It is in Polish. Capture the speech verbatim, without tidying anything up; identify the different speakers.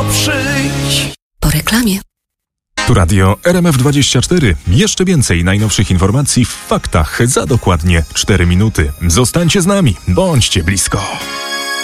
Speaker 1: przyjdź.
Speaker 2: Po reklamie.
Speaker 3: Tu Radio R M F dwadzieścia cztery. Jeszcze więcej najnowszych informacji w faktach za dokładnie cztery minuty. Zostańcie z nami, bądźcie blisko.